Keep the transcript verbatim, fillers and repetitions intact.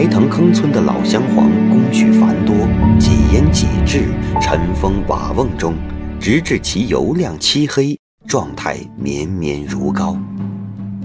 白塘坑村的老乡黄工序繁多，几烟几制，尘封瓦瓮中，直至其油亮漆黑，状态绵绵如膏。